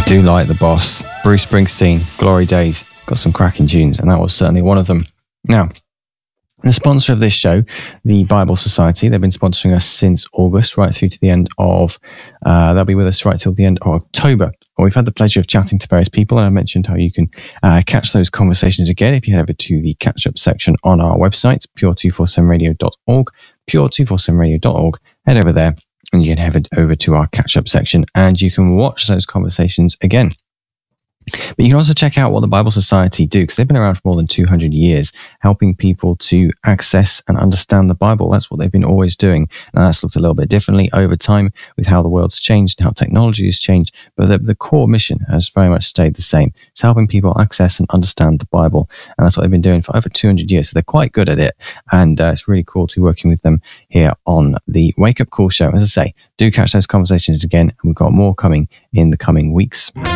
Do like the boss. Bruce Springsteen, Glory Days, got some cracking tunes, and that was certainly one of them. Now, the sponsor of this show, the Bible Society, they've been sponsoring us since August, right through to the end of, they'll be with us right till the end of October. Well, we've had the pleasure of chatting to various people, and I mentioned how you can catch those conversations again if you head over to the catch-up section on our website, pure247radio.org, pure247radio.org. Head over there, and you can head over to our catch-up section, and you can watch those conversations again. But you can also check out what the Bible Society do, because they've been around for more than 200 years, helping people to access and understand the Bible. That's what they've been always doing. And that's looked a little bit differently over time with how the world's changed and how technology has changed. But the core mission has very much stayed the same. It's helping people access and understand the Bible. And that's what they've been doing for over 200 years. So they're quite good at it. And it's really cool to be working with them here on the Wake Up Call show. As I say, do catch those conversations again. And we've got more coming in the coming weeks.